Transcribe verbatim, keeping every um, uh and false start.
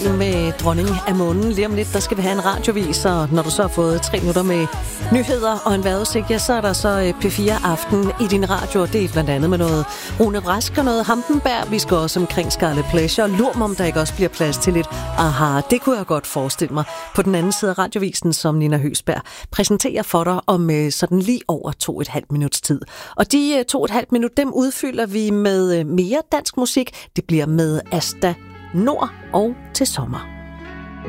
del med Dronning af Månen. Lige om lidt, der skal vi have en radiovis, og når du så har fået tre minutter med nyheder og en vejrudsigt, ja, så er der så P fire Aften i din radio, og det er blandt andet med noget Rune Brask og noget Hampenberg. Vi skal også omkring Scarlet Pleasure. Lur mig, om der ikke også bliver plads til lidt aha. Det kunne jeg godt forestille mig. På den anden side af radiovisen, som Nina Høgsberg præsenterer for dig om sådan lige over to og et halvt minuts tid. Og de to og et halvt minut, dem udfylder vi med mere dansk musik. Det bliver med Asta Nord og Til sommer.